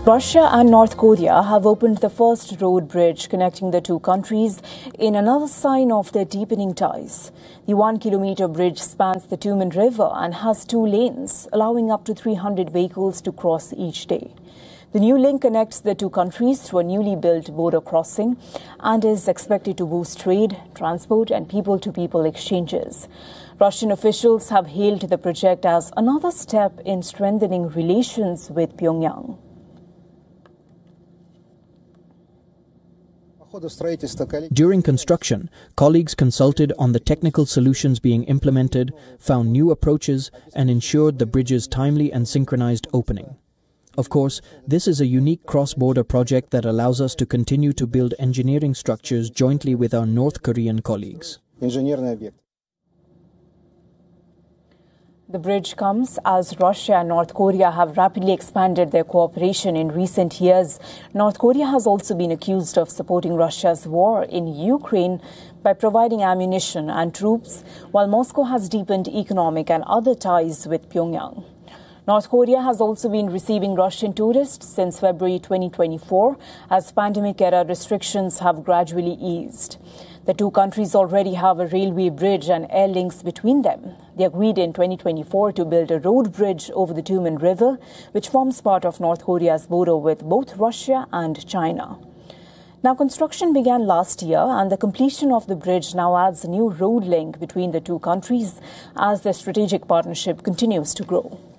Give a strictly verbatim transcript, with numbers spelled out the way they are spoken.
Russia and North Korea have opened the first road bridge connecting the two countries in another sign of their deepening ties. The one-kilometer bridge spans the Tumen River and has two lanes, allowing up to three hundred vehicles to cross each day. The new link connects the two countries through a newly built border crossing and is expected to boost trade, transport and people-to-people exchanges. Russian officials have hailed the project as another step in strengthening relations with Pyongyang. During construction, colleagues consulted on the technical solutions being implemented, found new approaches, and ensured the bridge's timely and synchronized opening. Of course, this is a unique cross-border project that allows us to continue to build engineering structures jointly with our North Korean colleagues. The bridge comes as Russia and North Korea have rapidly expanded their cooperation in recent years. North Korea has also been accused of supporting Russia's war in Ukraine by providing ammunition and troops, while Moscow has deepened economic and other ties with Pyongyang. North Korea has also been receiving Russian tourists since February twenty twenty-four, as pandemic-era restrictions have gradually eased. The two countries already have a railway bridge and air links between them. They agreed in twenty twenty-four to build a road bridge over the Tumen River, which forms part of North Korea's border with both Russia and China. Now, construction began last year, and the completion of the bridge now adds a new road link between the two countries as their strategic partnership continues to grow.